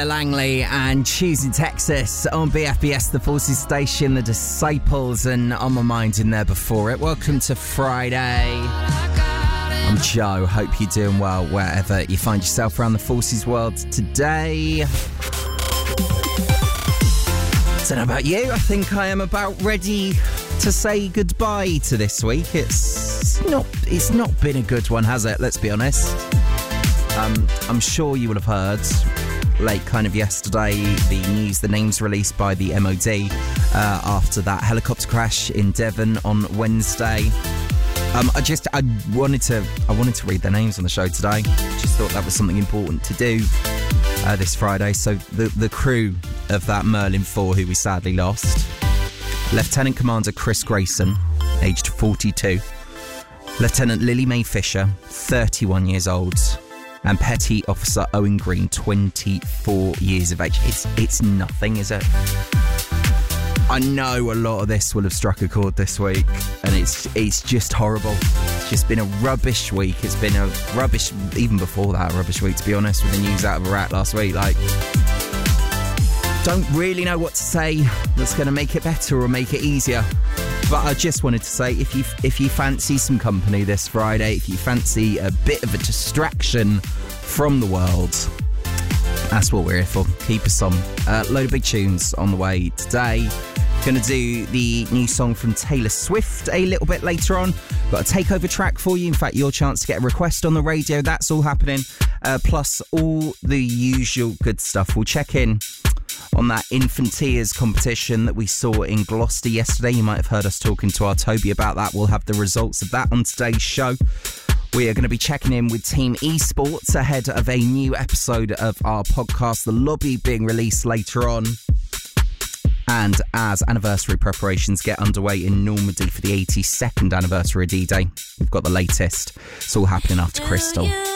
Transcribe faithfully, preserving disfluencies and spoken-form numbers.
Tyler Langley and Choosing Texas on B F B S, the Forces station, the Disciples, and On My Mind in there before it. Welcome to Friday. I'm Joe. Hope you're doing well wherever you find yourself around the Forces world today. Don't know about you. I think I am about ready to say goodbye to this week. It's not. It's not been a good one, has it? Let's be honest. Um, I'm sure you will have heard, late kind of yesterday, the news, the names released by the M O D uh, after that helicopter crash in Devon on Wednesday. Um, I just, I wanted to, I wanted to read their names on the show today. Just thought that was something important to do uh, this Friday. So the the crew of that Merlin four, who we sadly lost: Lieutenant Commander Chris Grayson, aged forty-two; Lieutenant Lily Mae Fisher, thirty-one years old; and Petty Officer Owen Green, twenty-four years of age. It's it's nothing, is it? I know a lot of this will have struck a chord this week, and it's it's just horrible. It's just been a rubbish week. It's been a rubbish, even before that, a rubbish week, to be honest, with the news out of Iraq last week. Like, don't really know what to say that's going to make it better or make it easier. But I just wanted to say, if you if you fancy some company this Friday, if you fancy a bit of a distraction from the world, that's what we're here for. Keep us on. A uh, load of big tunes on the way today. Going to do the new song from Taylor Swift a little bit later on. Got a takeover track for you. In fact, your chance to get a request on the radio. That's all happening. Uh, plus all the usual good stuff. We'll check in on that Infantiers competition that we saw in Gloucester yesterday. You might have heard us talking to our Toby about that. We'll have the results of that on today's show. We are going to be checking in with Team Esports ahead of a new episode of our podcast, The Lobby, being released later on. And as anniversary preparations get underway in Normandy for the eighty-second anniversary of D-Day, we've got the latest. It's all happening after Crystal.